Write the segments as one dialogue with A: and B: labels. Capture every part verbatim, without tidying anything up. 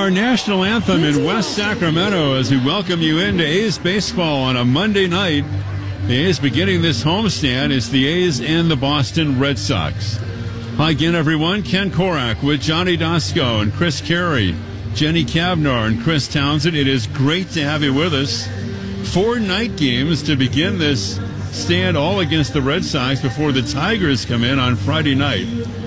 A: our national anthem in West Sacramento as we welcome you into A's baseball on a Monday night. The A's beginning this homestand is the A's and the Boston Red Sox. Hi again, everyone. Ken Korak with Johnny Dasco and Chris Carey, Jenny Cavnar and Chris Townsend. It is great to have you with us. Four night games to begin this stand, all against the Red Sox before the Tigers come in on Friday night.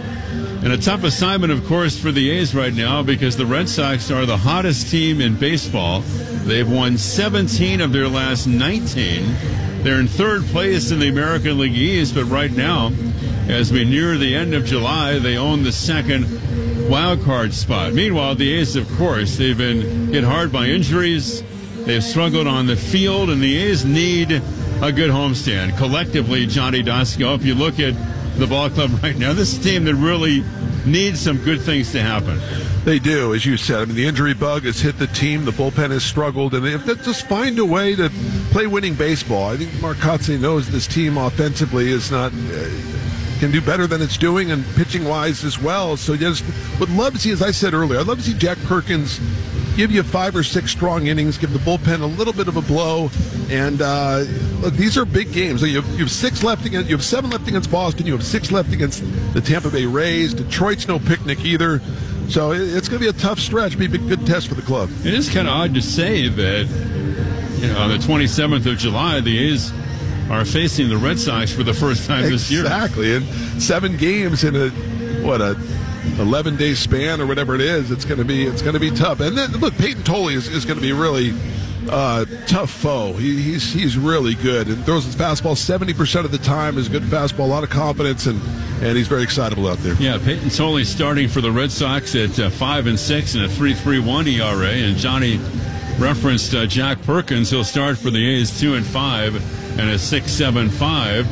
A: And a tough assignment, of course, for the A's right now because the Red Sox are the hottest team in baseball. They've won seventeen of their last nineteen. They're in third place in the American League East, but right now, as we near the end of July, they own the second wild card spot. Meanwhile, the A's, of course, they've been hit hard by injuries. They've struggled on the field, and the A's need a good homestand. Collectively, Johnny Dasco, if you look at the ball club right now, this is a team that really needs some good things to happen.
B: They do, as you said. I mean, the injury bug has hit the team. The bullpen has struggled, and if they just find a way to play winning baseball. I think Mark Kotsay knows this team offensively is not uh, can do better than it's doing, and pitching-wise as well. So, just would love to see, as I said earlier, I'd love to see Jack Perkins give you five or six strong innings, give the bullpen a little bit of a blow, and uh, look, these are big games. You have, you have six left against, you have seven left against Boston, you have six left against the Tampa Bay Rays. Detroit's no picnic either, so it's going to be a tough stretch. Be a big, good test for the club.
A: It is kind of odd to say that, you know, on the twenty-seventh of July, the A's are facing the Red Sox for the first time this year.
B: Exactly, and seven games in a what a. eleven day span or whatever it is. It's going to be it's going to be tough. And then look, Peyton Tolley is, is going to be really uh, tough foe. He, he's he's really good and throws his fastball seventy percent of the time. Is good fastball, a lot of confidence, and and he's very excitable out there.
A: Yeah, Peyton Tolley starting for the Red Sox at uh, five and six and a three point three one E R A. And Johnny referenced uh, Jack Perkins. He'll start for the A's two and five and a six point seven five.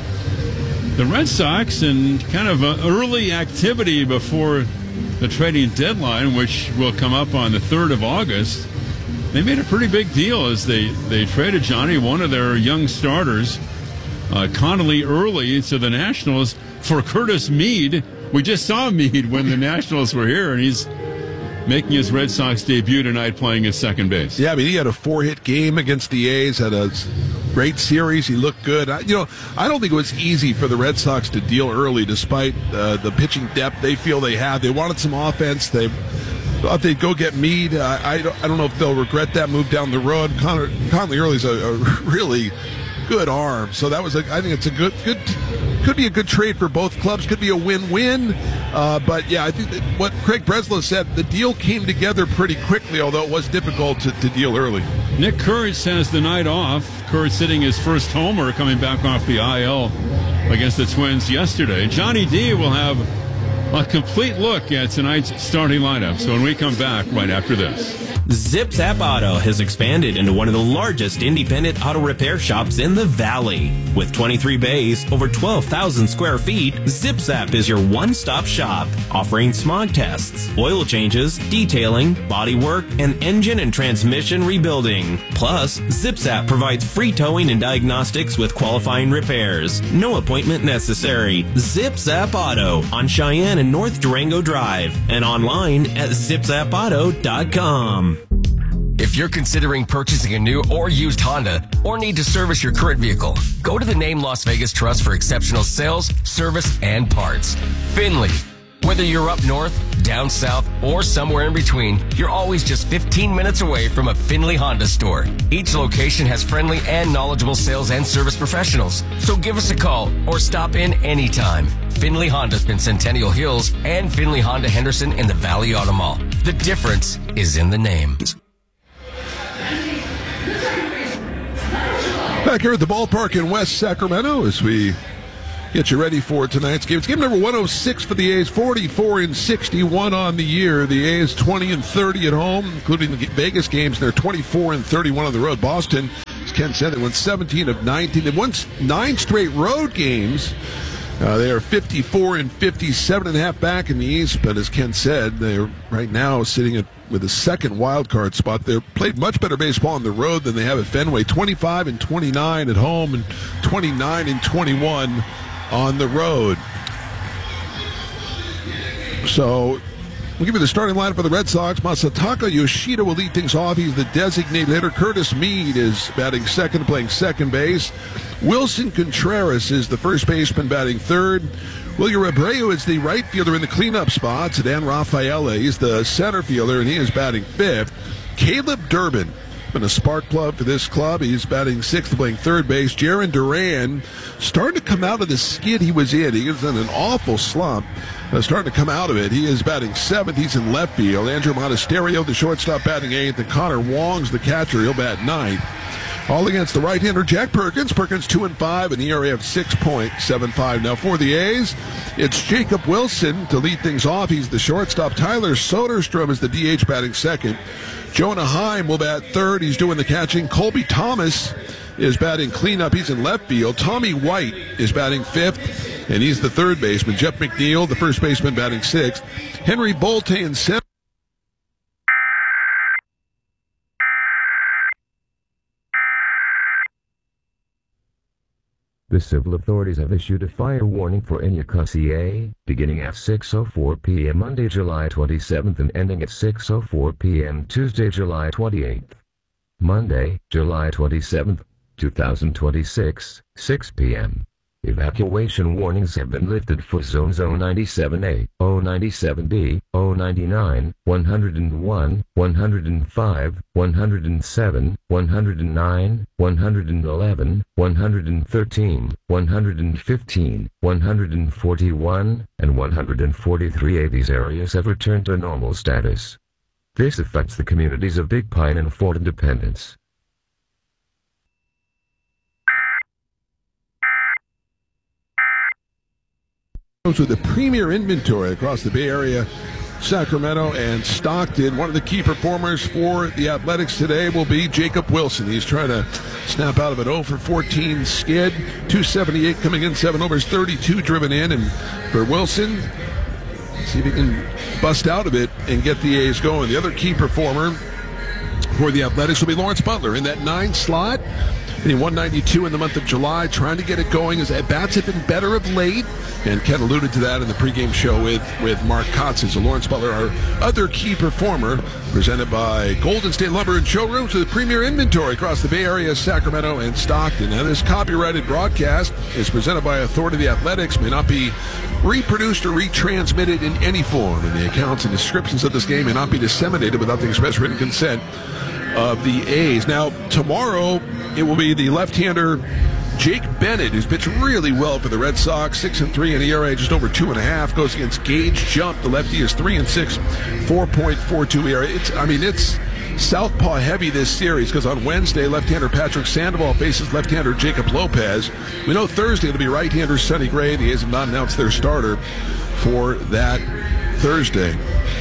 A: The Red Sox, and kind of an early activity before the trading deadline, which will come up on the third of August, they made a pretty big deal as they, they traded Johnny, one of their young starters, uh, Connolly early to the Nationals for Curtis Mead. We just saw Mead when the Nationals were here, and he's making his Red Sox debut tonight playing at second base.
B: Yeah, I mean, he had a four-hit game against the A's, had a great series. He looked good. I, you know, I don't think it was easy for the Red Sox to deal early, despite uh, the pitching depth they feel they have. They wanted some offense. They thought they'd go get Mead. Uh, I, don't, I don't know if they'll regret that move down the road. Connor, Conley Early's a, a really good arm, so that was a, I think it's a good good could be a good trade for both clubs. Could be a win-win. Uh, but yeah, I think that what Craig Breslow said, the deal came together pretty quickly, although it was difficult to, to deal early.
A: Nick Kurtz has the night off. Kurtz hitting his first homer, coming back off the I L against the Twins yesterday. Johnny D will have a complete look at tonight's starting lineup. So when we come back right after this.
C: Zip Zap Auto has expanded into one of the largest independent auto repair shops in the Valley. With twenty-three bays, over twelve thousand square feet, Zip Zap is your one-stop shop, offering smog tests, oil changes, detailing, body work, and engine and transmission rebuilding. Plus, Zip Zap provides free towing and diagnostics with qualifying repairs. No appointment necessary. Zip Zap Auto on Cheyenne and North Durango Drive, and online at zip zap auto dot com.
D: If you're considering purchasing a new or used Honda or need to service your current vehicle, go to the Name Las Vegas Trust for exceptional sales, service, and parts. Finley. Whether you're up north, down south, or somewhere in between, you're always just fifteen minutes away from a Finley Honda store. Each location has friendly and knowledgeable sales and service professionals. So give us a call or stop in anytime. Finley Honda in Centennial Hills and Finley Honda Henderson in the Valley Auto Mall. The difference is in the name.
B: Back here at the ballpark in West Sacramento as we get you ready for tonight's game. It's game number one oh six for the A's, forty-four and sixty-one on the year. The A's twenty and thirty at home, including the Vegas games. They're twenty-four and thirty-one on the road. Boston, as Ken said, they won seventeen of nineteen. They've won nine straight road games. Uh, they are fifty-four and fifty-seven and a half back in the East, but as Ken said, they're right now sitting at with a second wild card spot. They've played much better baseball on the road than they have at Fenway. twenty-five and twenty-nine at home and twenty-nine and twenty-one on the road. So We'll give you the starting lineup for the Red Sox. Masataka Yoshida will lead things off. He's the designated hitter. Curtis Mead is batting second, playing second base. Wilson Contreras is the first baseman, batting third. William Abreu is the right fielder in the cleanup spots. Dan Rafaela is the center fielder, and he is batting fifth. Caleb Durbin, been a spark plug for this club. He's batting sixth, playing third base. Jaron Duran starting to come out of the skid he was in. He was in an awful slump. Uh, starting to come out of it. He is batting seventh. He's in left field. Andrew Monasterio, the shortstop, batting eighth. And Connor Wong's the catcher. He'll bat ninth. All against the right-hander Jack Perkins. Perkins two and five, an E R A of six point seven five. Now for the A's, it's Jacob Wilson to lead things off. He's the shortstop. Tyler Soderstrom is the D H, batting second. Jonah Heim will bat third. He's doing the catching. Colby Thomas is batting cleanup. He's in left field. Tommy White is batting fifth, and he's the third baseman. Jeff McNeil, the first baseman, batting sixth. Henry Bolte in center.
E: The civil authorities have issued a fire warning for Inyakasia, beginning at six oh four p.m. Monday, July twenty-seventh and ending at six oh four p.m. Tuesday, July twenty-eighth. Monday, July twenty-seventh, two thousand twenty-six, six p.m. Evacuation warnings have been lifted for zones zero ninety-seven A, zero ninety-seven B, zero ninety-nine, one oh one, one oh five, one oh seven, one oh nine, one eleven, one thirteen, one fifteen, one forty-one, and one forty-three A. These areas have returned to normal status. This affects the communities of Big Pine and Fort Independence.
B: With the premier inventory across the Bay Area, Sacramento, and Stockton. One of the key performers for the Athletics today will be Jacob Wilson. He's trying to snap out of an oh for fourteen skid. two seventy-eight coming in, seven overs, thirty-two driven in. And for Wilson, see if he can bust out of it and get the A's going. The other key performer for the Athletics will be Lawrence Butler in that nine slot. Hitting one ninety-two in the month of July, trying to get it going. His at-bats have been better of late, and Ken alluded to that in the pregame show with, with Mark Kotzen. So Lawrence Butler, our other key performer, presented by Golden State Lumber and Showrooms with the premier inventory across the Bay Area, Sacramento, and Stockton. Now, this copyrighted broadcast is presented by Authority of the Athletics, may not be reproduced or retransmitted in any form, and the accounts and descriptions of this game may not be disseminated without the express written consent of the A's. Now, tomorrow, it will be the left-hander Jake Bennett, who's pitched really well for the Red Sox, six and three, and E R A just over two and a half. Goes against Gage Jump. The lefty is three and six, four point four two E R A. It's, I mean, it's southpaw heavy this series because on Wednesday, left-hander Patrick Sandoval faces left-hander Jacob Lopez. We know Thursday it'll be right-hander Sonny Gray. The A's have not announced their starter for that Thursday.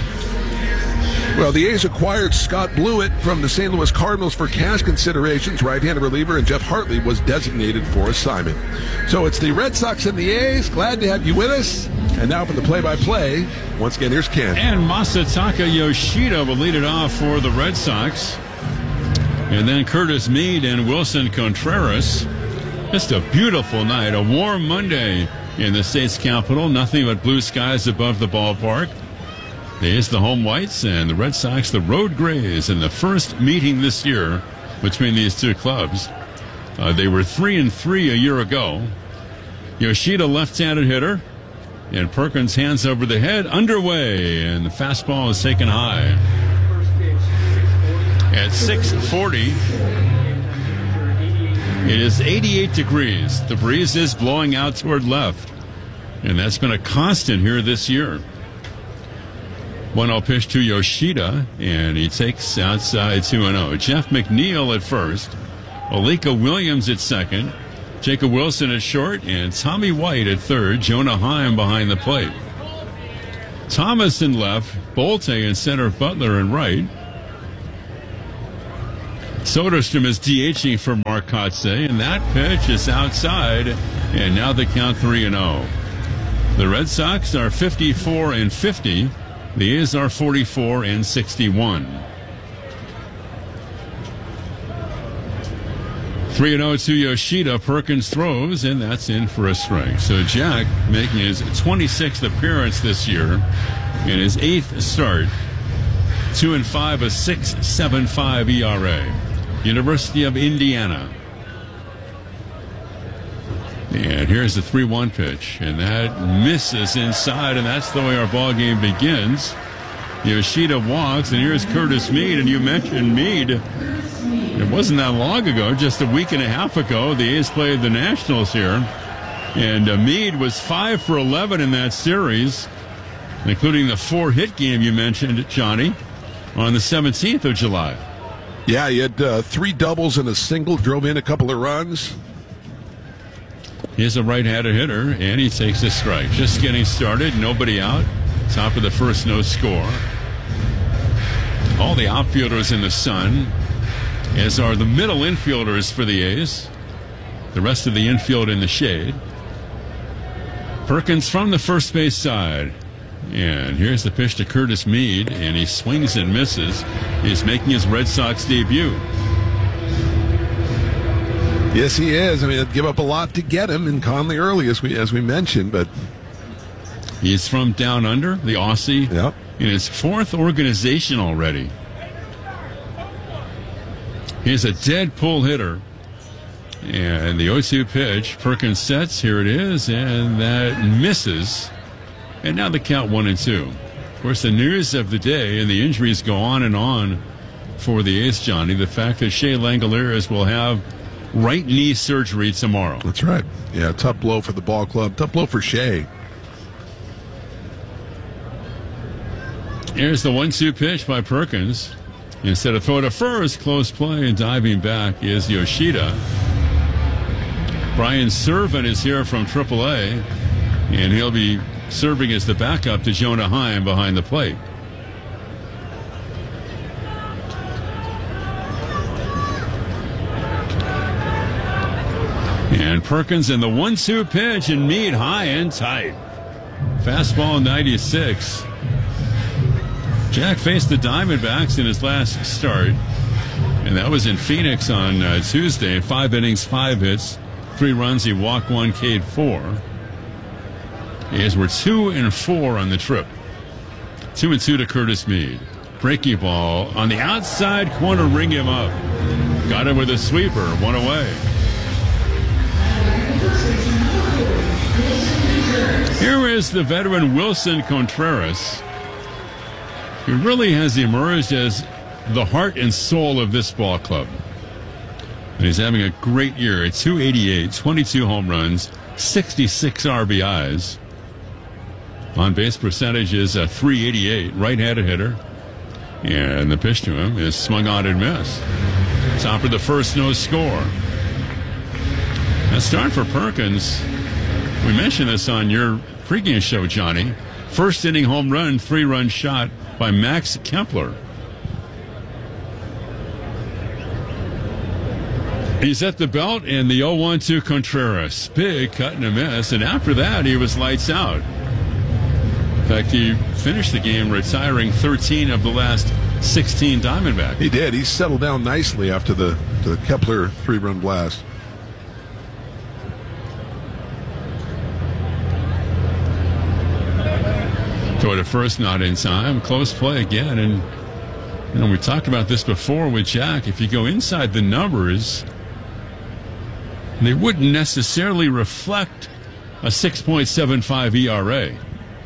B: Well, the A's acquired Scott Blewett from the Saint Louis Cardinals for cash considerations. Right-handed reliever, and Jeff Hartley was designated for assignment. So it's the Red Sox and the A's. Glad to have you with us. And now for the play-by-play, once again, here's Ken.
A: And Masataka Yoshida will lead it off for the Red Sox. And then Curtis Mead and Wilson Contreras. Just a beautiful night, a warm Monday in the state's capital. Nothing but blue skies above the ballpark. The A's the home whites and the Red Sox the road grays in the first meeting this year between these two clubs. Uh, they were three and three a year ago. Yoshida, left-handed hitter, and Perkins hands over the head, underway, and the fastball is taken high. At six forty, it is eighty-eight degrees. The breeze is blowing out toward left, and that's been a constant here this year. one oh pitch to Yoshida, and he takes outside two and oh. Jeff McNeil at first, Alika Williams at second, Jacob Wilson at short, and Tommy White at third, Jonah Heim behind the plate. Thomas in left, Bolte in center, Butler in right. Soderstrom is DHing for Mark Kotzen, and that pitch is outside, and now the count three and oh. The Red Sox are fifty-four and fifty. The A's are forty-four and sixty-one. three and oh to Yoshida. Perkins throws, and that's in for a strike. So Jack making his twenty-sixth appearance this year in his eighth start. Two and five, a six point seven five E R A. University of Indiana. And here's the three one pitch, and that misses inside, and that's the way our ball game begins. Yoshida walks, and here's Curtis Mead, and you mentioned Mead. It wasn't that long ago, just a week and a half ago, the A's played the Nationals here, and uh, Mead was five for eleven in that series, including the four-hit game you mentioned, Johnny, on the seventeenth of July.
B: Yeah, he had uh, three doubles and a single, drove in a couple of runs.
A: He's a right-handed hitter, and he takes a strike. Just getting started, nobody out. Top of the first, no score. All the outfielders in the sun, as are the middle infielders for the A's. The rest of the infield in the shade. Perkins from the first base side. And here's the pitch to Curtis Mead, and he swings and misses. He's making his Red Sox debut.
B: Yes, he is. I mean, it'd give up a lot to get him in Conley early, as we as we mentioned, but
A: he's from down under, the Aussie,
B: yep.
A: in his fourth organization already. He's a dead pull hitter. And the oh two pitch, Perkins sets, here it is, and that misses. And now the count one and two. Of course, the news of the day, and the injuries go on and on for the A's, Johnny, the fact that Shea Langoliers will have right knee surgery tomorrow.
B: That's right. Yeah, tough blow for the ball club. Tough blow for Shea.
A: Here's the one two pitch by Perkins. Instead of throw to first, close play, and diving back is Yoshida. Brian Servant is here from triple A, and he'll be serving as the backup to Jonah Heim behind the plate. And Perkins in the one two pitch, and Mead high and tight. Fastball ninety-six. Jack faced the Diamondbacks in his last start, and that was in Phoenix on uh, Tuesday. Five innings, five hits, three runs. He walked one, K'd four. A's were two and four on the trip. Two and two to Curtis Mead. Breaking ball on the outside corner, ring him up. Got him with a sweeper, one away. Here is the veteran Wilson Contreras, who really has emerged as the heart and soul of this ball club. And he's having a great year at two eighty-eight, twenty-two home runs, sixty-six R B Is. On base percentage is a three eighty-eight, right-handed hitter. And the pitch to him is swung on and missed. Top of the first, no score. A start for Perkins. We mentioned this on your pregame show, Johnny. First inning home run, three-run shot by Max Kepler. He's at the belt, and the oh one to Contreras. Big cut and a miss, and after that, he was lights out. In fact, he finished the game retiring thirteen of the last sixteen Diamondbacks.
B: He did. He settled down nicely after the, the Kepler three-run blast.
A: Throw to first, not in time. Close play again. And, you know, we talked about this before with Jack. If you go inside the numbers, they wouldn't necessarily reflect a six point seven five E R A.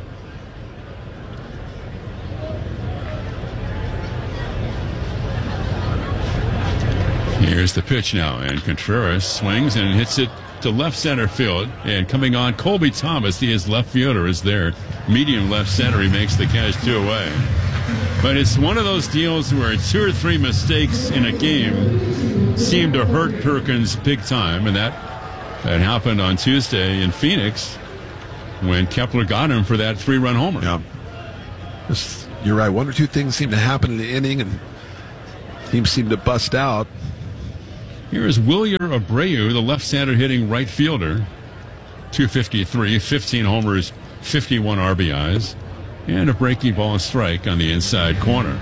A: Here's the pitch now, and Contreras swings and hits it to left center field. And coming on, Colby Thomas, the his left fielder, is there. Medium left center, he makes the catch, two away. But it's one of those deals where two or three mistakes in a game seem to hurt Perkins big time, and that that happened on Tuesday in Phoenix when Kepler got him for that three-run homer.
B: Yeah, Just, you're right. One or two things seem to happen in the inning, and teams seem to bust out.
A: Here is Wilyer Abreu, the left-hander hitting right fielder. two fifty-three, fifteen homers, fifty-one R B Is, and a breaking ball strike on the inside corner.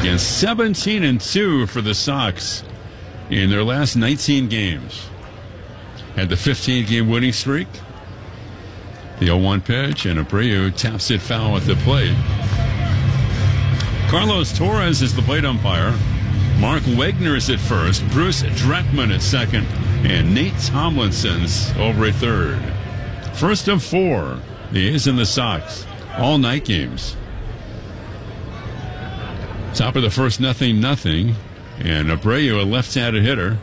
A: Again, seventeen and two for the Sox in their last nineteen games. Had the fifteen-game winning streak. The oh one pitch, and Abreu taps it foul at the plate. Carlos Torres is the plate umpire. Mark Wegner is at first. Bruce Dreckman at second. And Nate Tomlinson's over at third. First of four, the A's and the Sox. All night games. Top of the first, nothing, nothing. And Abreu, a left-handed hitter.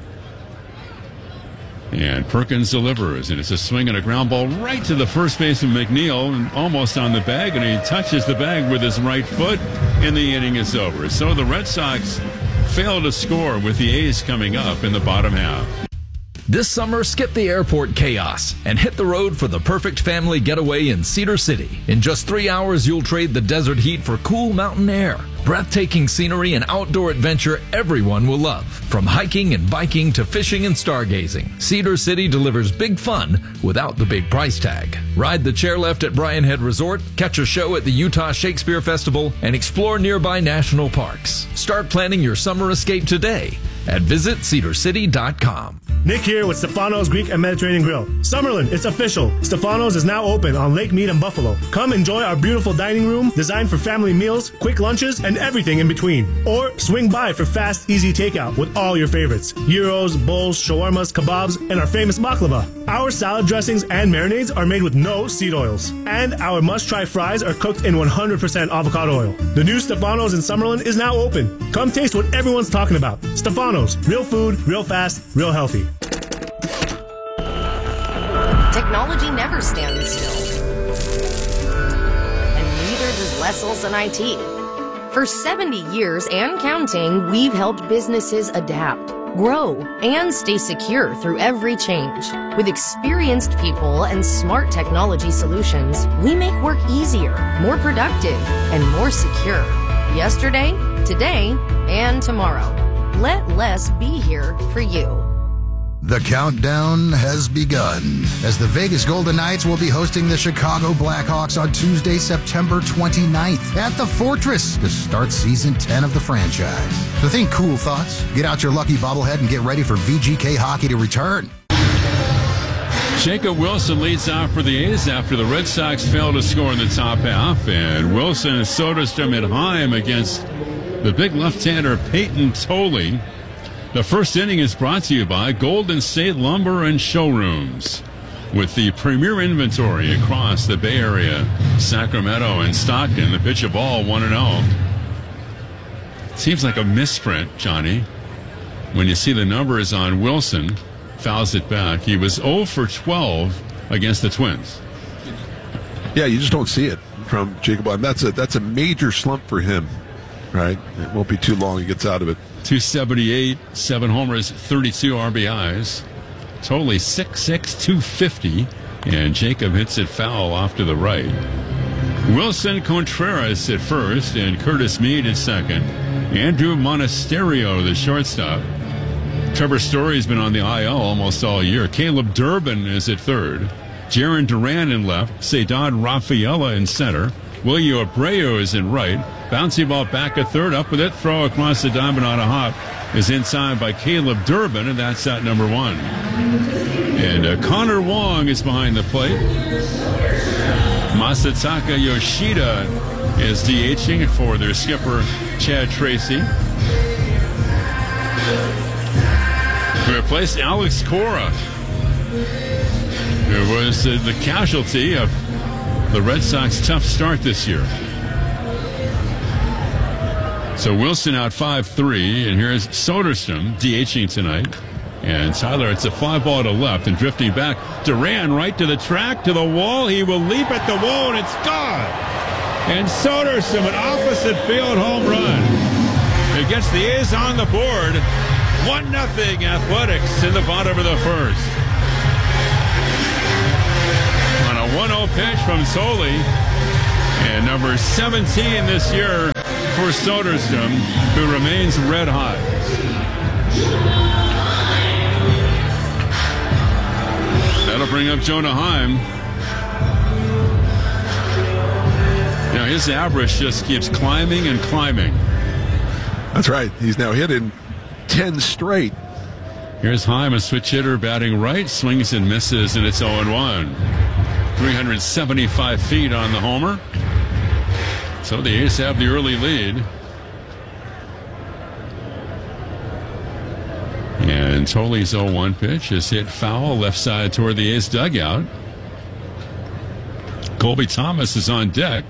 A: And Perkins delivers, and it's a swing and a ground ball right to the first baseman McNeil, and almost on the bag, and he touches the bag with his right foot, and the inning is over. So the Red Sox fail to score with the A's coming up in the bottom half.
F: This summer, skip the airport chaos and hit the road for the perfect family getaway in Cedar City. In just three hours, you'll trade the desert heat for cool mountain air. Breathtaking scenery and outdoor adventure everyone will love. From hiking and biking to fishing and stargazing, Cedar City delivers big fun without the big price tag. Ride the chairlift at Bryan Head Resort, catch a show at the Utah Shakespeare Festival, and explore nearby national parks. Start planning your summer escape today at visit cedar city dot com.
G: Nick here with Stefano's Greek and Mediterranean Grill. Summerlin, it's official. Stefano's is now open on Lake Mead and Buffalo. Come enjoy our beautiful dining room designed for family meals, quick lunches, and everything in between. Or swing by for fast, easy takeout with all your favorites. Gyros, bowls, shawarmas, kebabs, and our famous baklava. Our salad dressings and marinades are made with no seed oils. And our must-try fries are cooked in one hundred percent avocado oil. The new Stefano's in Summerlin is now open. Come taste what everyone's talking about. Stefano's, real food, real fast, real healthy.
H: Technology never stands still. And neither does Wessels and I T. For seventy years and counting, we've helped businesses adapt, grow, and stay secure through every change. With experienced people and smart technology solutions, we make work easier, more productive, and more secure. Yesterday, today, and tomorrow. Let less be here for you.
I: The countdown has begun as the Vegas Golden Knights will be hosting the Chicago Blackhawks on Tuesday, September twenty-ninth at the Fortress to start season ten of the franchise. So think cool thoughts, get out your lucky bobblehead, and get ready for V G K hockey to return.
A: Jacob Wilson leads off for the A's after the Red Sox failed to score in the top half, and Wilson and Soderstrom at Heim against the big left-hander Peyton Tolley. The first inning is brought to you by Golden State Lumber and Showrooms. With the premier inventory across the Bay Area, Sacramento and Stockton, the pitch of ball one and oh. Seems like a misprint, Johnny, when you see the numbers on Wilson. Fouls it back. He was oh for twelve against the Twins.
B: Yeah, you just don't see it from Jacob. And that's a that's a major slump for him, right? It won't be too long he gets out of it.
A: two seventy-eight, seven homers, thirty-two R B Is. Totally six six, two fifty. And Jacob hits it foul off to the right. Wilson Contreras at first, and Curtis Mead at second. Andrew Monasterio, the shortstop. Trevor Story's been on the I L almost all year. Caleb Durbin is at third. Jaron Duran in left. Cedad Rafaela in center. William Abreu is in right. Bouncy ball back at third. Up with it. Throw across the diamond on a hop is inside by Caleb Durbin, and that's at number one. And uh, Connor Wong is behind the plate. Masataka Yoshida is DHing for their skipper, Chad Tracy. To replace Alex Cora, who was uh, the casualty of the Red Sox tough start this year. So Wilson out five three, and here's Soderstrom DHing tonight. And Tyler, it's a fly ball to left and drifting back. Duran right to the track, to the wall. He will leap at the wall, and it's gone. And Soderstrom, an opposite field home run. It gets the A's on the board. one nothing Athletics in the bottom of the first. On a one oh pitch from Tolley. And number seventeen this year for Soderstrom, who remains red hot. That'll bring up Jonah Heim. Now his average just keeps climbing and climbing.
B: That's right. He's now hit in ten straight.
A: Here's Heim, a switch hitter, batting right, swings and misses, and it's oh and one. three hundred seventy-five feet on the homer. So the A's have the early lead. And Toley's oh one pitch is hit foul left side toward the A's dugout. Colby Thomas is on deck.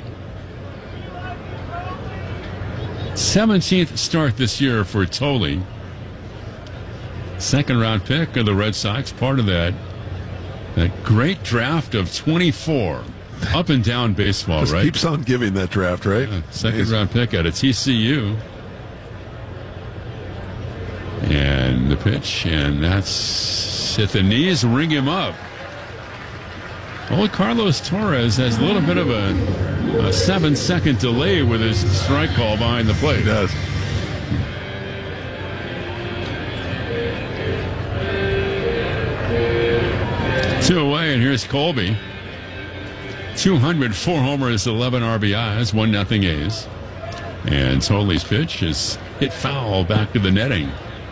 A: seventeenth start this year for Toley. Second round pick of the Red Sox, part of that, that great draft of twenty-four. Up and down baseball,
B: Just
A: right?
B: keeps on giving that draft, right?
A: Uh, second Amazing. round pick out of T C U. And the pitch, and that's hit the knees, ring him up. Old Carlos Torres has a little bit of a, a seven-second delay with his strike call behind the plate.
B: He does.
A: Two away, and here's Colby. two hundred four homers, eleven R B Is, one nothing A's. And Toley's pitch is hit foul back to the netting.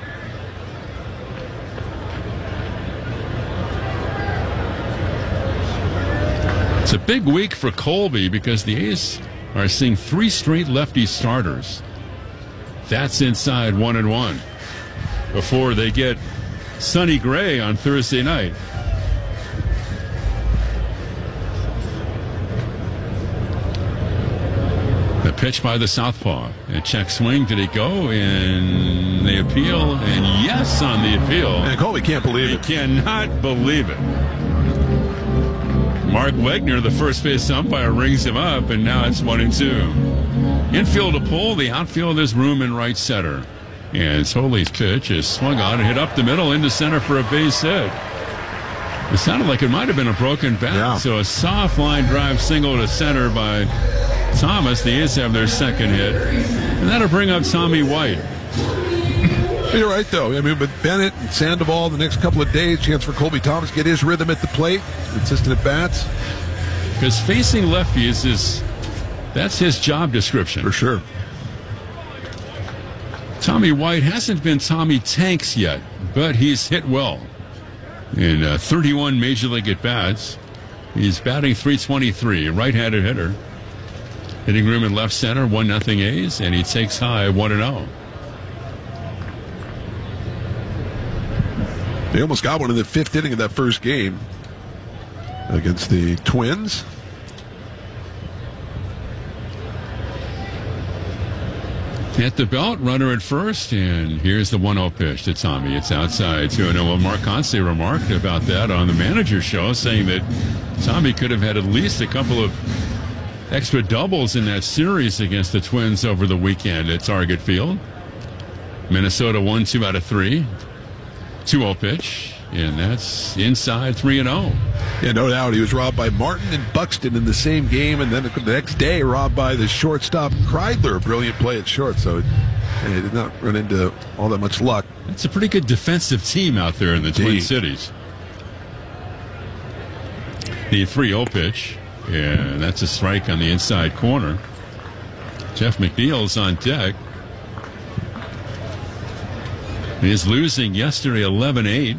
A: It's a big week for Colby because the A's are seeing three straight lefty starters. That's inside one and one before they get Sonny Gray on Thursday night. The pitch by the southpaw. A check swing. Did it go? And the appeal. And yes on the appeal.
B: And Colby can't believe
A: he
B: it.
A: He cannot believe it. Mark Wegner, the first base umpire, rings him up, and now it's one and two. Infield a pull. The outfield is room in right center. And Toley's pitch is swung on and hit up the middle into center for a base hit. It sounded like it might have been a broken bat.
B: Yeah.
A: So a soft line drive single to center by Thomas. The A's have their second hit. And that'll bring up Tommy White.
B: You're right, though. I mean, with Bennett and Sandoval the next couple of days, chance for Colby Thomas to get his rhythm at the plate, consistent at bats.
A: Because facing lefties is, that's his job description.
B: For sure.
A: Tommy White hasn't been Tommy Tanks yet, but he's hit well. In uh, thirty-one Major League at-bats, he's batting three twenty-three, right-handed hitter. Hitting room in left center, one nothing A's, and he takes high one and oh.
B: They almost got one in the fifth inning of that first game against the Twins.
A: Hit the belt, runner at first, and here's the one oh pitch to Tommy. It's outside two and oh. Well, Mark Conce remarked about that on the manager show, saying that Tommy could have had at least a couple of extra doubles in that series against the Twins over the weekend at Target Field. Minnesota won two out of three. two oh pitch, and that's inside three and oh.
B: Yeah, no doubt. He was robbed by Martin and Buxton in the same game, and then the next day robbed by the shortstop Kreidler. A brilliant play at short, so he did not run into all that much luck.
A: It's a pretty good defensive team out there in the Indeed. Twin Cities. The three oh pitch, yeah, that's a strike on the inside corner. Jeff McNeil's on deck. He is losing yesterday eleven eight.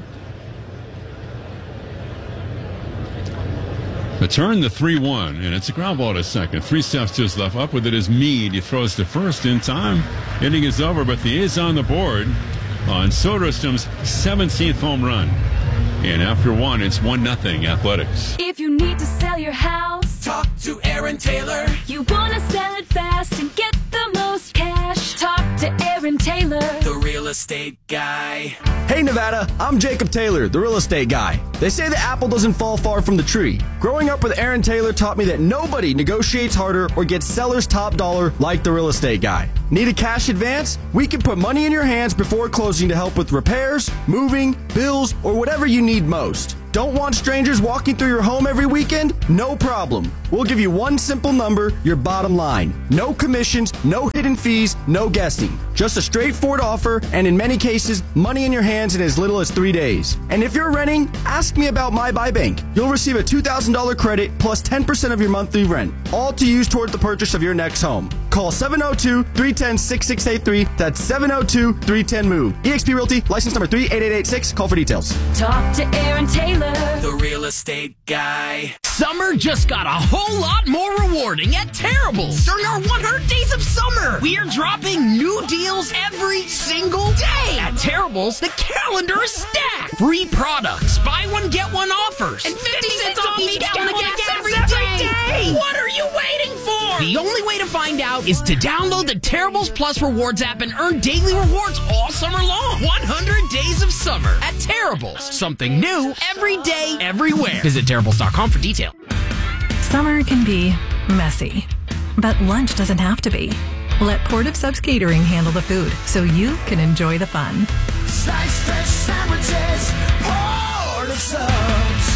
A: The turn, the three one, and it's a ground ball to second. Three steps to his left. Up with it is Meade. He throws to first in time. Inning is over, but the A's on the board on Soderstrom's seventeenth home run. And after one, it's one nothing Athletics.
J: If you need to sell your house,
K: talk to Aaron Taylor.
J: You want to sell it fast and get the most cash, talk to Aaron Taylor,
K: the real estate guy.
L: Hey Nevada, I'm Jacob Taylor, the real estate guy. They say the apple doesn't fall far from the tree. Growing up with Aaron Taylor taught me that nobody negotiates harder or gets seller's top dollar like the real estate guy. Need a cash advance? We can put money in your hands before closing to help with repairs, moving, bills, or whatever you need most. Don't want strangers walking through your home every weekend? No problem. We'll give you one simple number, your bottom line. No commissions, no hidden fees, no guessing. Just a straightforward offer, and in many cases, money in your hands in as little as three days. And if you're renting, ask me about My Buy Bank. You'll receive a two thousand dollars credit plus ten percent of your monthly rent, all to use toward the purchase of your next home. Call seven oh two, three one zero, six six eight three. That's seven oh two, three one zero, move. eXp Realty, license number three eight eight eight six. Call for details.
J: Talk to Aaron Taylor,
K: the real estate guy.
M: Summer just got a whole lot more rewarding at Terrible's. During our one hundred days of summer, we are dropping new deals every single day. At Terrible's, the calendar is stacked. Free products, buy one, get one offers, and fifty cents off each gallon of gas every day. What are you waiting for? The only way to find out is to download the Terrible's Plus Rewards app and earn daily rewards all summer long. one hundred days of summer at Terrible's. Something new every day, everywhere. Visit Terrible's dot com for details.
N: Summer can be messy, but lunch doesn't have to be. Let Port of Subs Catering handle the food so you can enjoy the fun.
K: Sliced fresh sandwiches, Port of Subs.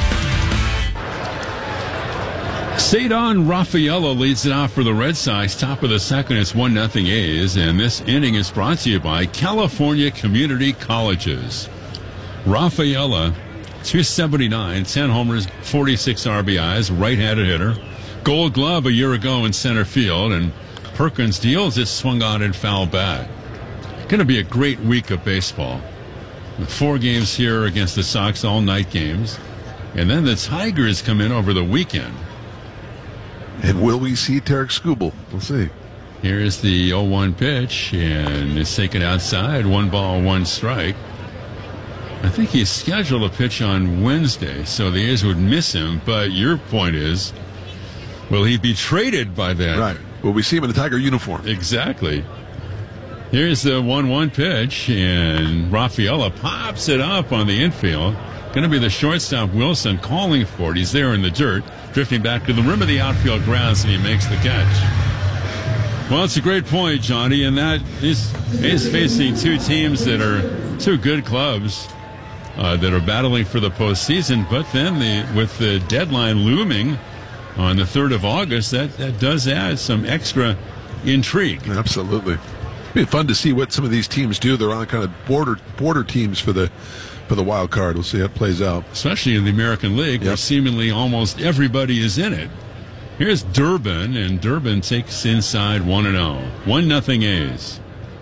A: Cedar Rafaela leads it off for the Red Sox. Top of the second, it's one nothing A's, and this inning is brought to you by California Community Colleges. Rafaela, two seventy-nine, ten homers, forty-six R B Is, right-handed hitter. Gold Glove a year ago in center field, and Perkins deals it, swung on and foul back. Going to be a great week of baseball. With four games here against the Sox, all night games. And then the Tigers come in over the weekend.
B: And will we see Tarek Skubal? We'll see.
A: Here's the oh one pitch, and it's taken outside. One ball, one strike. I think he's scheduled a pitch on Wednesday, so the A's would miss him. But your point is, will he be traded by then?
B: Right. Will we see him in a Tiger uniform?
A: Exactly. Here's the one one pitch, and Rafaela pops it up on the infield. Going to be the shortstop, Wilson, calling for it. He's there in the dirt, drifting back to the rim of the outfield grounds, and he makes the catch. Well, it's a great point, Johnny, and that is, is facing two teams that are two good clubs uh, that are battling for the postseason. But then the, with the deadline looming on the third of August, that, that does add some extra intrigue.
B: Absolutely. It'd be fun to see what some of these teams do. They're on kind of border border teams for the for the wild card. We'll see how it plays out.
A: Especially in the American League, yep, where seemingly almost everybody is in it. Here's Durbin, and Durbin takes inside one and oh. one nothing A's.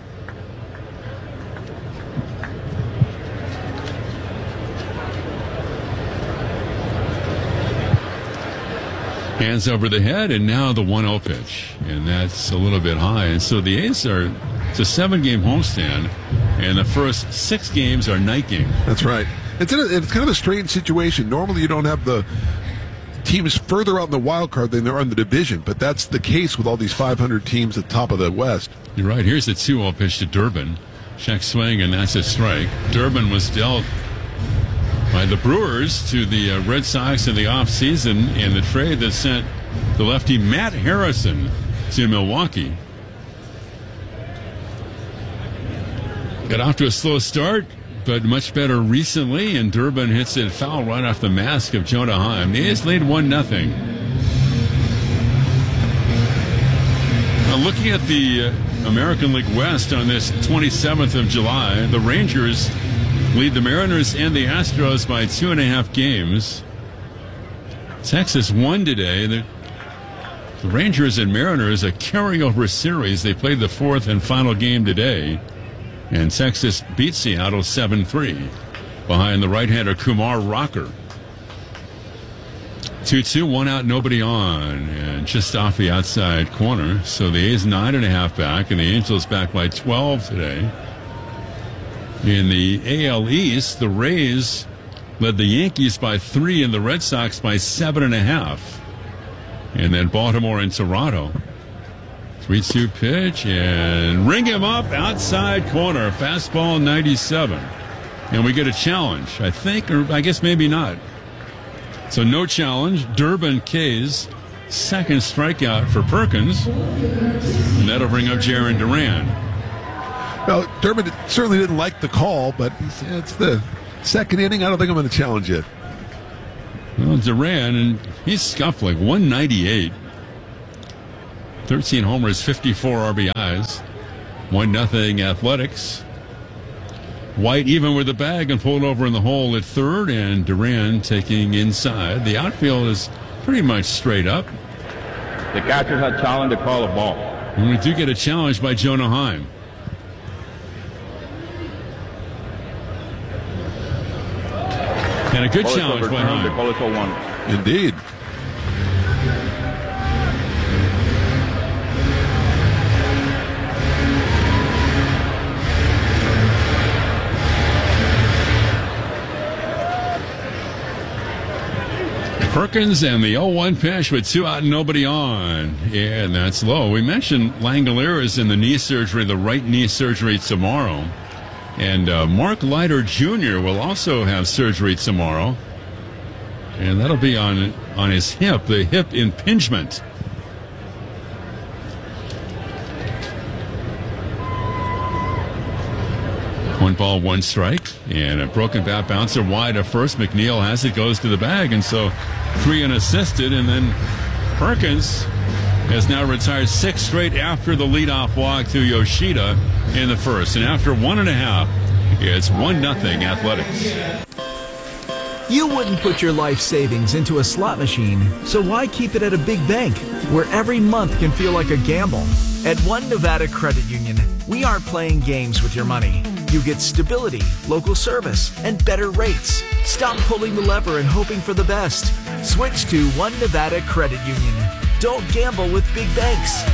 A: Hands over the head, and now the one oh pitch. And that's a little bit high. And so the A's are, it's a seven-game homestand, and the first six games are night games.
B: That's right. It's, in a, it's kind of a strange situation. Normally you don't have the teams further out in the wild card than there are in the division, but that's the case with all these five hundred teams at the top of the West.
A: You're right. Here's the two oh pitch to Durbin. Check swing, and that's a strike. Durbin was dealt by the Brewers to the uh, Red Sox in the offseason in the trade that sent the lefty Matt Harrison to Milwaukee. Got off to a slow start, but much better recently, and Durbin hits it foul right off the mask of Jonah Heim. The A's lead one nothing. Now looking at the uh, American League West on this twenty-seventh of July, the Rangers lead the Mariners and the Astros by two and a half games. Texas won today. The, the Rangers and Mariners, a carryover series. They played the fourth and final game today. And Texas beat Seattle seven three behind the right-hander Kumar Rocker. two two, one out, nobody on. And just off the outside corner. So the A's nine and a half back, and the Angels back by twelve today. In the A L East, the Rays led the Yankees by three and the Red Sox by seven and a half. And then Baltimore and Toronto. three two pitch, and ring him up outside corner. Fastball ninety-seven. And we get a challenge, I think, or I guess maybe not. So no challenge. Durbin K's second strikeout for Perkins. And that'll bring up Jarren Duran.
B: Well, Durbin certainly didn't like the call, but it's the second inning. I don't think I'm going to challenge it.
A: Well, Duran, and he's scuffed like one ninety-eight. thirteen homers, fifty-four R B Is. one nothing Athletics. White even with the bag and pulled over in the hole at third, and Duran taking inside. The outfield is pretty much straight up.
O: The catcher had challenged to call a ball.
A: And we do get a challenge by Jonah Heim. And a good
O: Ball
A: challenge by Heim.
O: The call is oh one.
B: Indeed.
A: Perkins and the oh one pitch with two out and nobody on. Yeah, and that's low. We mentioned Langoliers in the knee surgery, the right knee surgery tomorrow. And uh, Mark Leiter Junior will also have surgery tomorrow. And that'll be on, on his hip, the hip impingement. One ball, one strike, and a broken bat bouncer wide at first. McNeil has it, goes to the bag, and so three unassisted, and then Perkins has now retired six straight after the leadoff walk to Yoshida in the first. And after one and a half, it's one nothing Athletics.
P: You wouldn't put your life savings into a slot machine, so why keep it at a big bank where every month can feel like a gamble? At One Nevada Credit Union, we aren't playing games with your money. You get stability, local service, and better rates. Stop pulling the lever and hoping for the best. Switch to One Nevada Credit Union. Don't gamble with big banks.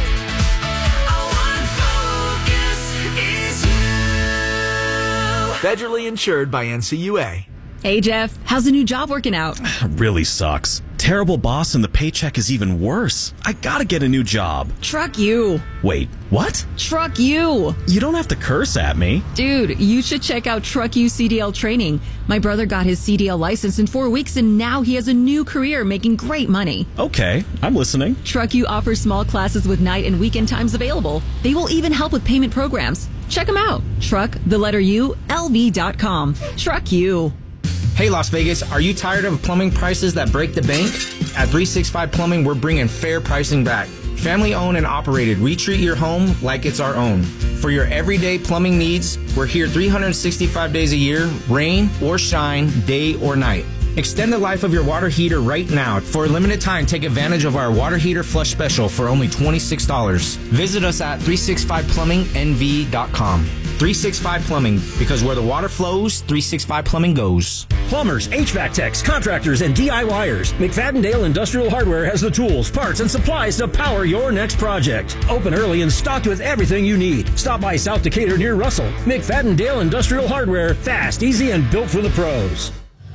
P: Federally insured by N C U A.
Q: Hey, Jeff, how's the new job working out?
C: Really sucks. Terrible boss, and the paycheck is even worse. I gotta get a new job.
Q: Truck you.
C: Wait, what?
Q: Truck you.
C: You don't have to curse at me.
Q: Dude, you should check out Truck You C D L training. My brother got his C D L license in four weeks, and now he has a new career making great money.
C: Okay, I'm listening.
Q: Truck You offers small classes with night and weekend times available. They will even help with payment programs. Check them out. Truck, the letter U, L V dot com. Truck You.
R: Hey, Las Vegas, are you tired of plumbing prices that break the bank? At three sixty-five Plumbing, we're bringing fair pricing back. Family owned and operated, we treat your home like it's our own. For your everyday plumbing needs, we're here three hundred sixty-five days a year, rain or shine, day or night. Extend the life of your water heater right now. For a limited time, take advantage of our water heater flush special for only twenty-six dollars. Visit us at three sixty-five plumbing N V dot com. three sixty-five Plumbing, because where the water flows, three sixty-five Plumbing goes.
S: Plumbers, H V A C techs, contractors, and D I Y ers. McFadden-Dale Industrial Hardware has the tools, parts, and supplies to power your next project. Open early and stocked with everything you need. Stop by South Decatur near Russell. McFadden-Dale Industrial Hardware. Fast, easy, and built for the pros.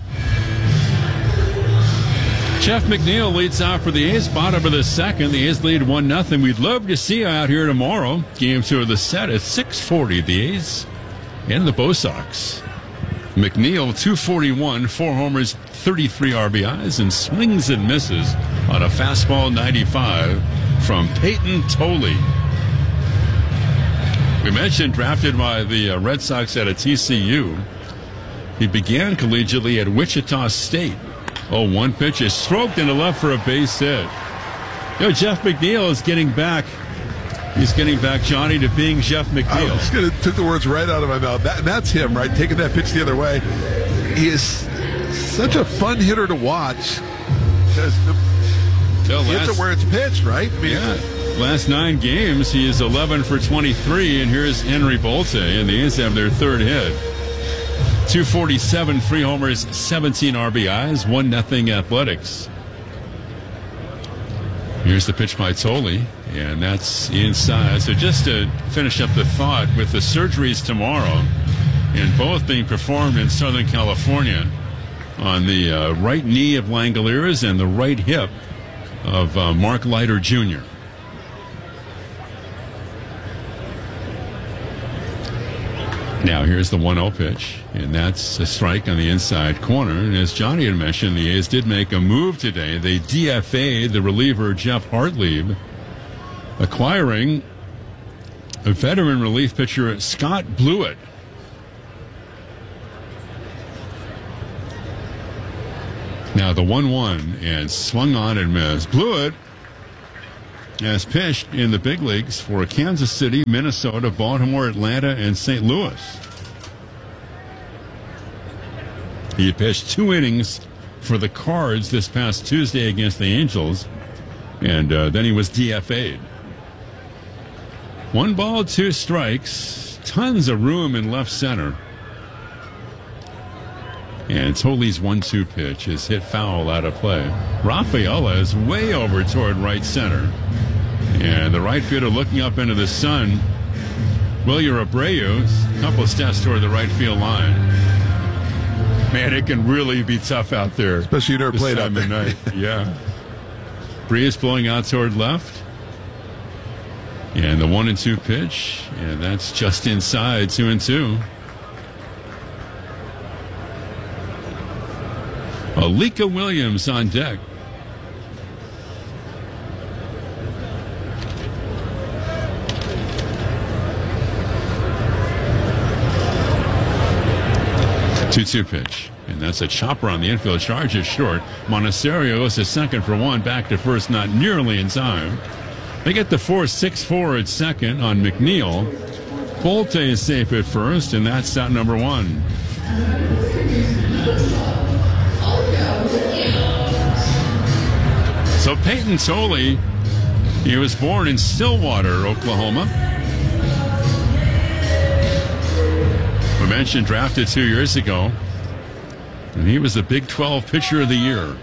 A: Jeff McNeil leads off for the A's, bottom of the second. The A's lead one nothing. We'd love to see you out here tomorrow. Game two of the set at six forty. The A's and the Bo Sox. McNeil, two forty-one, four homers, thirty-three R B Is, and swings and misses on a fastball ninety-five from Peyton Tolley. We mentioned drafted by the uh, Red Sox out of T C U. He began collegiately at Wichita State. Oh, one pitch is stroked into left for a base hit. You know, Jeff McNeil is getting back. He's getting back, Johnny, to being Jeff McNeil.
B: I was going to took the words right out of my mouth. That, that's him, right? Taking that pitch the other way. He is such a fun hitter to watch. Because
A: no,
B: he hits it where it's pitched, right? I mean,
A: yeah. Last nine games, he is eleven for twenty-three, and here's Henry Bolte, and the A's have their third hit. two forty-seven, three homers, seventeen R B Is, one nothing Athletics. Here's the pitch by Tolley, and that's inside. So just to finish up the thought, with the surgeries tomorrow, and both being performed in Southern California, on the uh, right knee of Langoliers and the right hip of uh, Mark Leiter Junior Now here's the one oh pitch, and that's a strike on the inside corner. And as Johnny had mentioned, the A's did make a move today. They D F A'd the reliever Jeff Hartlieb, acquiring a veteran relief pitcher Scott Now the one one and swung on and missed. Blew it. Has pitched in the big leagues for Kansas City, Minnesota, Baltimore, Atlanta, and Saint Louis. He pitched two innings for the Cards this past Tuesday against the Angels, and uh, then he was D F A'd. One ball, two strikes, tons of room in left center. And Toley's one two pitch is hit foul out of play. Rafaela is way over toward right center. And the right fielder looking up into the sun, Wilyer Abreu, a couple steps toward the right field line. Man, it can really be tough out there.
B: Especially you never played out there.
A: Night. Yeah. Breeze blowing out toward left. And the one and two pitch. And that's just inside, two and two. Alika Williams on deck. two two pitch. And that's a chopper on the infield. Charge is short. Monasterio goes to second for one. Back to first, not nearly in time. They get the four six four at second on McNeil. Bolte is safe at first, and that's out number one. So Peyton Toley, he was born in Stillwater, Oklahoma. We mentioned drafted two years ago, and he was the Big twelve Pitcher of the Year.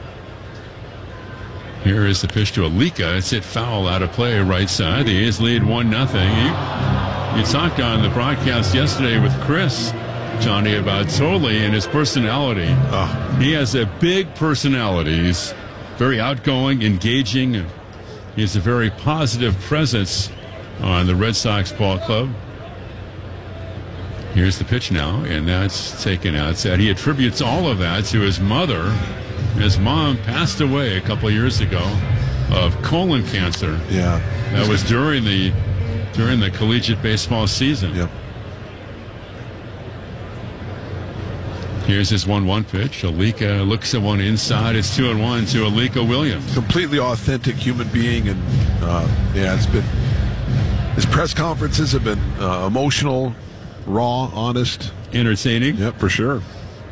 A: Here is the pitch to Alika. It's hit foul out of play right side. The A's lead one nothing. You talked on the broadcast yesterday with Chris, Johnny, about Toley and his personality. Oh. He has a big personality. He's very outgoing, engaging. He has a very positive presence on the Red Sox ball club. Here's the pitch now, and that's taken outside. He attributes all of that to his mother. His mom passed away a couple of years ago of colon cancer.
B: Yeah.
A: That was during the during the collegiate baseball season.
B: Yep.
A: Here's his one one pitch. Alika looks at one inside. It's two and one to Alika Williams.
B: Completely authentic human being, and uh, yeah, it's been his press conferences have been uh, emotional, raw, honest,
A: entertaining.
B: Yep, for sure.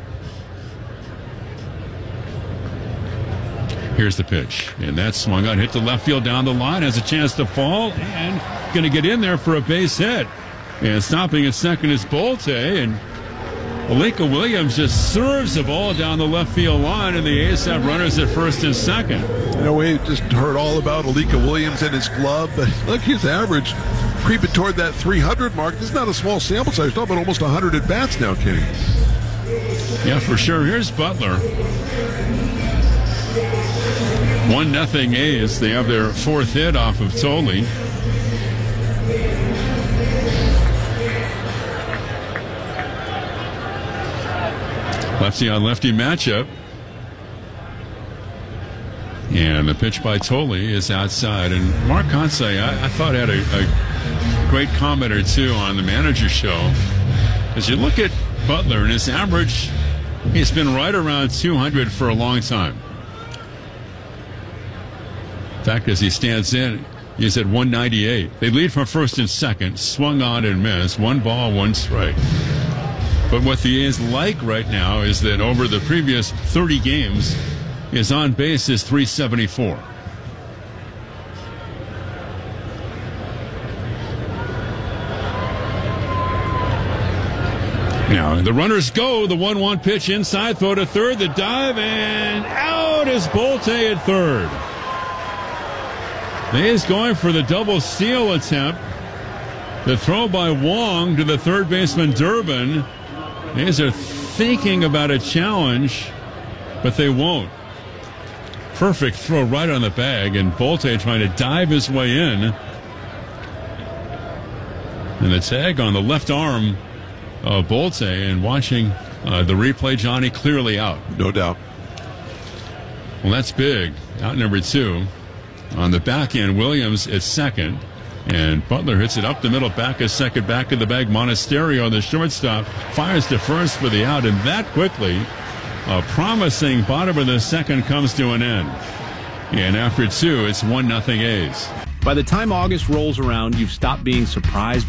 A: Here's the pitch, and that swung on, hit the left field down the line, has a chance to fall, and going to get in there for a base hit. And stopping at second is Bolte, and Alika Williams just serves the ball down the left field line, and the A's have runners at first and second.
B: You know, we just heard all about Alika Williams and his glove, but look, his average creeping toward that three hundred mark. This is not a small sample size. We're talking about almost one hundred at-bats now, Kenny.
A: Yeah, for sure. Here's Butler. One nothing A's. They have their fourth hit off of Toley. Lefty on lefty matchup. And the pitch by Toley is outside. And Mark Consay, I, I thought, had a, a great comment or two on the manager show. As you look at Butler and his average, he's been right around two hundred for a long time. In fact, as he stands in, he's at one ninety-eight. They lead from first and second, swung on and missed. One ball, one strike. But what the A's like right now is that over the previous thirty games, his on base is three seventy-four. Now, the runners go. The one one pitch inside, throw to third, the dive, and out is Bolte at third. The A's going for the double steal attempt. The throw by Wong to the third baseman Durbin. The A's are thinking about a challenge, but they won't. Perfect throw right on the bag, and Bolte trying to dive his way in. And the tag on the left arm of Bolte, and watching uh, the replay, Johnny, clearly out.
B: No doubt.
A: Well, that's big. Out number two. On the back end, Williams at second. And Butler hits it up the middle, back a second, back of the bag. Monasterio, the shortstop, fires to first for the out. And that quickly, A promising bottom of the second comes to an end. And after two, it's one nothing A's.
T: By the time August rolls around, you've stopped being surprised